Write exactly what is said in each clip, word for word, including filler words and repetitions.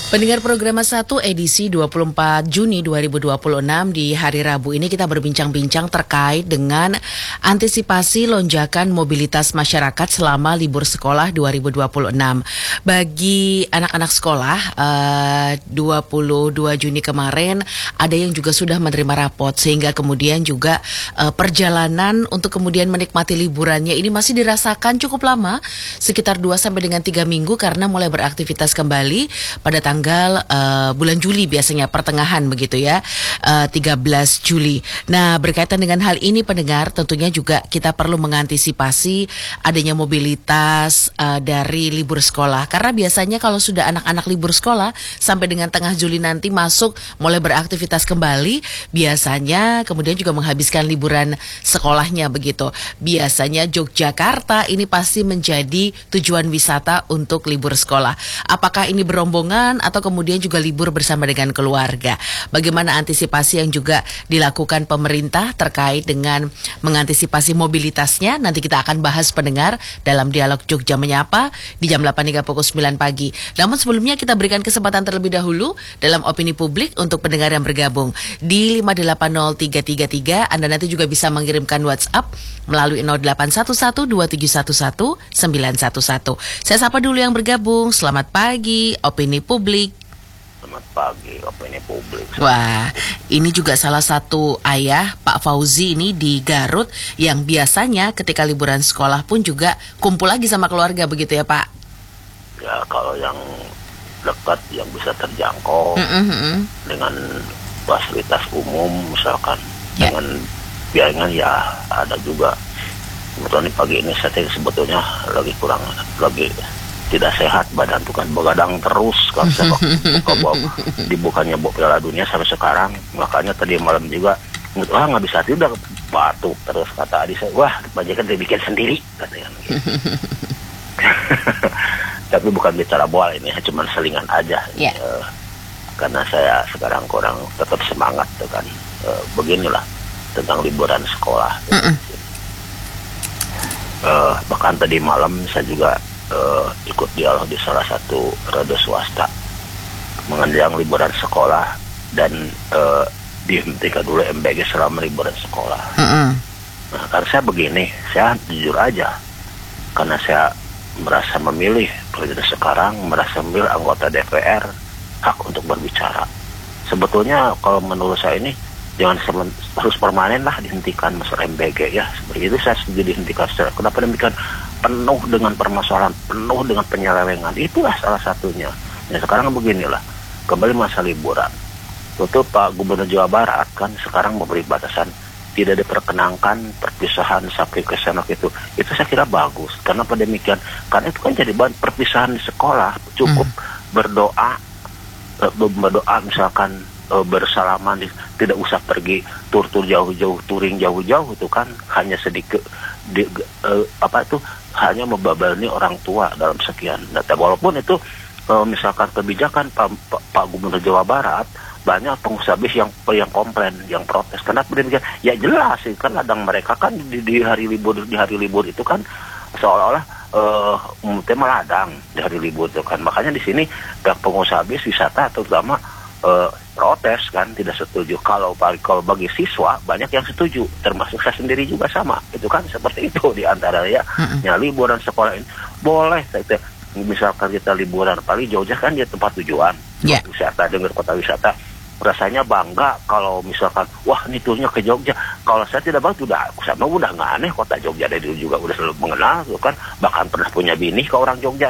Pendengar program satu edisi dua puluh empat Juni dua ribu dua puluh enam di hari Rabu ini kita berbincang-bincang terkait dengan antisipasi lonjakan mobilitas masyarakat selama libur sekolah dua ribu dua puluh enam. Bagi anak-anak sekolah uh, dua puluh dua Juni kemarin ada yang juga sudah menerima rapot sehingga kemudian juga uh, perjalanan untuk kemudian menikmati liburannya ini masih dirasakan cukup lama, sekitar dua sampai dengan tiga minggu karena mulai beraktivitas kembali pada tanggal tanggal uh, bulan Juli biasanya pertengahan begitu ya, uh, tiga belas Juli. Nah, berkaitan dengan hal ini pendengar, tentunya juga kita perlu mengantisipasi adanya mobilitas uh, dari libur sekolah. Karena biasanya kalau sudah anak-anak libur sekolah sampai dengan tengah Juli nanti masuk mulai beraktivitas kembali, biasanya kemudian juga menghabiskan liburan sekolahnya begitu. Biasanya Yogyakarta ini pasti menjadi tujuan wisata untuk libur sekolah. Apakah ini berombongan atau kemudian juga libur bersama dengan keluarga? Bagaimana antisipasi yang juga dilakukan pemerintah terkait dengan mengantisipasi mobilitasnya? Nanti kita akan bahas pendengar dalam dialog Jogja Menyapa di jam delapan hingga pukul sembilan pagi. Namun sebelumnya kita berikan kesempatan terlebih dahulu dalam opini publik untuk pendengar yang bergabung di lima delapan nol tiga tiga tiga. Anda nanti juga bisa mengirimkan WhatsApp melalui nol delapan satu satu dua tujuh satu satu sembilan satu satu. Saya sapa dulu yang bergabung. Selamat pagi, opini publik. Selamat pagi, opini publik. Wah, ini juga salah satu ayah, Pak Fauzi ini di Garut, yang biasanya ketika liburan sekolah pun juga kumpul lagi sama keluarga begitu ya Pak? Ya, kalau yang dekat yang bisa terjangkau mm-hmm. dengan fasilitas umum misalkan, yeah. dengan biayanya ya ada juga. Kebetulan pagi ini saya sebetulnya lagi kurang, lagi tidak sehat badan tuh kan, begadang terus kan, buka dibukanya Piala Dunia sampai sekarang. Makanya tadi malam juga wah nggak bisa tidur, batuk terus kata adik saya, wah bajakan dibikin sendiri katanya gitu. Tapi bukan bicara bola ini, cuma selingan aja. Yeah. E, karena saya sekarang kurang tetap semangat tuh kan. E, beginilah tentang liburan sekolah. E, bahkan tadi malam saya juga Uh, ikut dialog di salah satu radio swasta mengenai liburan sekolah dan uh, dihentikan dulu M B G selama liburan sekolah. Mm-hmm. Nah, karena saya begini, saya jujur aja, karena saya merasa memilih presiden sekarang, merasa memilih anggota D P R, hak untuk berbicara. Sebetulnya kalau menurut saya ini jangan semen, harus permanen lah dihentikan masalah M B G ya. Seperti itu saya setuju dihentikan. Kenapa demikian? Penuh dengan permasalahan, penuh dengan penyelewengan. Itulah salah satunya. Ya sekarang beginilah, kembali masa liburan. Itu Pak Gubernur Jawa Barat kan sekarang memberi batasan tidak diperkenankan perpisahan sampai ke sana itu. Itu saya kira bagus. Kenapa demikian? Karena itu kan jadi bahan perpisahan di sekolah. Cukup hmm. berdoa, berdoa misalkan bersalaman, tidak usah pergi tur-tur jauh-jauh, touring jauh-jauh itu kan hanya sedikit di, uh, apa itu hanya membebani orang tua dalam sekian data. Walaupun itu uh, misalkan kebijakan Pak, Pak, Pak Gubernur Jawa Barat, banyak pengusaha bis yang yang komplain, yang protes. Kenapa demikian? Ya jelas sih kan ladang mereka kan di, di hari libur di hari libur itu kan seolah-olah uh, umumnya meladang di hari libur itu kan. Makanya di sini pengusaha bis wisata terutama uh, protes kan, tidak setuju. Kalau kalau bagi siswa banyak yang setuju, termasuk saya sendiri juga sama. Itu kan seperti itu di antara ya, mm-hmm. ya liburan sekolah ini boleh. Kita, misalkan kita liburan paling Jogja kan dia tempat tujuan, yeah. wisata, dengar kota wisata, rasanya bangga kalau misalkan wah ini turnya ke Jogja. Kalau saya tidak bangga, udah sama udah nggak aneh kota Jogja dari dulu juga udah selalu mengenal, tuh kan bahkan pernah punya bini ke orang Jogja.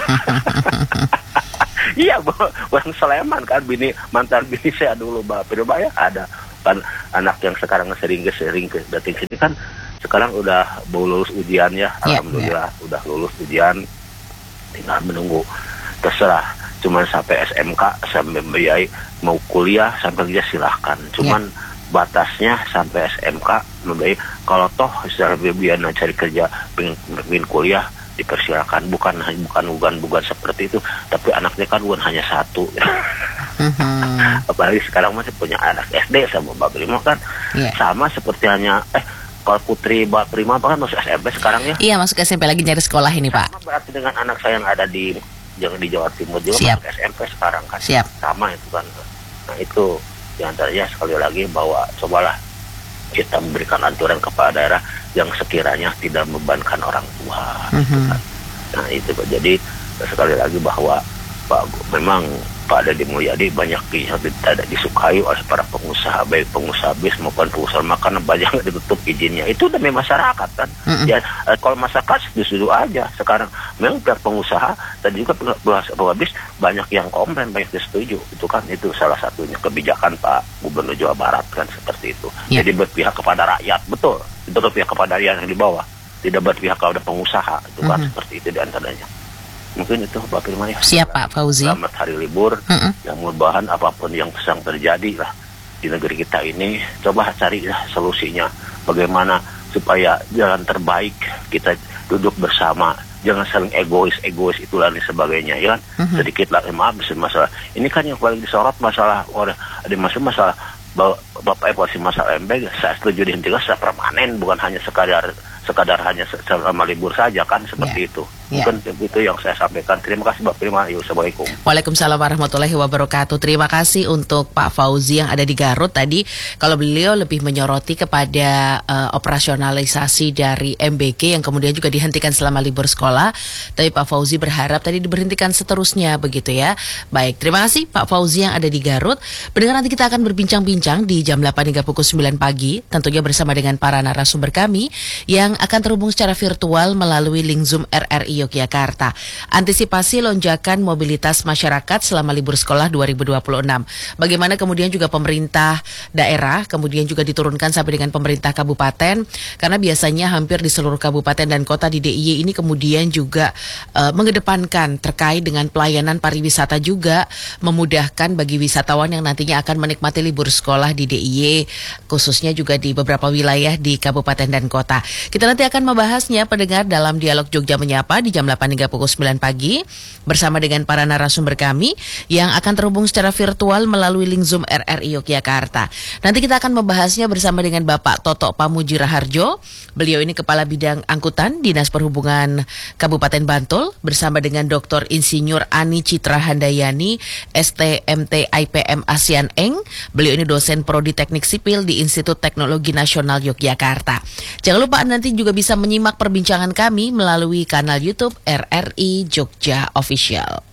Iya, orang Sleman kan, bini mantan bini saya dulu Mbak Firma ya, ada kan anak yang sekarang sering sering ke datang sini kan sekarang udah lulus ujian ya, yeah, alhamdulillah yeah. udah lulus ujian, tinggal menunggu terserah, cuman sampai S M K sampai membiayai mau kuliah sampai kerja silahkan, cuman yeah. batasnya sampai S M K membiayai, kalau toh secara biaya cari kerja pengen, pengen kuliah dipersilakan, bukan bukan bukan bukan seperti itu, tapi anaknya kan bukan hanya satu. Mm-hmm. Apalagi sekarang masih punya anak S D sama Mbak Prima kan, yeah. sama seperti hanya eh kalau Putri Mbak Prima kan masuk S M P sekarang ya? Iya, masuk S M P lagi nyari sekolah ini Pak. Sama berarti dengan anak saya yang ada di jangan di Jawa Timur juga Siap. masuk S M P sekarang kan. Siap. Sama itu kan. Nah itu diantaranya sekali lagi bahwa cobalah kita memberikan aturan kepada daerah yang sekiranya tidak membebankan orang tua. Mm-hmm. Gitu kan. Nah itu jadi sekali lagi bahwa Pak, memang Pak Deddy Mulyadi banyak yang tidak disukai oleh para pengusaha, baik pengusaha bis maupun pengusaha makanan, banyak yang ditutup izinnya. Itu demi masyarakat kan. Mm-hmm. Ya, kalau masyarakat setuju aja. Sekarang memang pihak pengusaha dan juga pengusaha bis banyak yang komplain, banyak yang setuju. Itu kan itu salah satunya kebijakan Pak Gubernur Jawa Barat kan seperti itu. Yeah. Jadi berpihak kepada rakyat, betul. Itu berpihak kepada rakyat yang di bawah, tidak berpihak kepada pengusaha. Itu kan mm-hmm. seperti itu diantaranya. Mungkin itu Pak Firman ya. Siap Pak Fauzi. Selamat hari libur. Mm-mm. Yang mudah-mudahan apapun yang sedang terjadi lah di negeri kita ini, coba cari lah solusinya. Bagaimana supaya jalan terbaik kita duduk bersama. Jangan saling egois-egois itu dan sebagainya ya kan. Mm-hmm. Sedikit lah maaf masalah. Ini kan yang paling disorot masalah ada masalah masalah Bapak evaluasi masalah M B, saya setuju dihentikan secara permanen, bukan hanya sekadar sekadar hanya selama libur saja kan seperti yeah. itu. Mungkin yeah. itu yang saya sampaikan. Terima kasih Pak Firman. Assalamualaikum. Waalaikumsalam warahmatullahi wabarakatuh. Terima kasih untuk Pak Fauzi yang ada di Garut tadi. Kalau beliau lebih menyoroti kepada uh, operasionalisasi dari M B K yang kemudian juga dihentikan selama libur sekolah. Tapi Pak Fauzi berharap tadi diberhentikan seterusnya begitu ya. Baik, terima kasih Pak Fauzi yang ada di Garut. Pendengar, nanti kita akan berbincang-bincang di jam delapan hingga pukul sembilan pagi. Tentunya bersama dengan para narasumber kami yang akan terhubung secara virtual melalui link Zoom R R I Yogyakarta. Antisipasi lonjakan mobilitas masyarakat selama libur sekolah dua ribu dua puluh enam. Bagaimana kemudian juga pemerintah daerah, kemudian juga diturunkan sampai dengan pemerintah kabupaten, karena biasanya hampir di seluruh kabupaten dan kota di D I Y ini kemudian juga uh, mengedepankan terkait dengan pelayanan pariwisata, juga memudahkan bagi wisatawan yang nantinya akan menikmati libur sekolah di D I Y, khususnya juga di beberapa wilayah di kabupaten dan kota. Kita nanti akan membahasnya pendengar dalam Dialog Jogja Menyapa di jam delapan hingga pukul sembilan pagi bersama dengan para narasumber kami yang akan terhubung secara virtual melalui link Zoom R R I Yogyakarta. Nanti kita akan membahasnya bersama dengan Bapak Toto Pamuji Raharjo. Beliau ini Kepala Bidang Angkutan Dinas Perhubungan Kabupaten Bantul, bersama dengan Doktor Insinyur Ani Citra Handayani, S T M T I P M ASEAN Eng. Beliau ini dosen Prodi Teknik Sipil di Institut Teknologi Nasional Yogyakarta. Jangan lupa nanti juga bisa menyimak perbincangan kami melalui kanal YouTube R R I Jogja Official.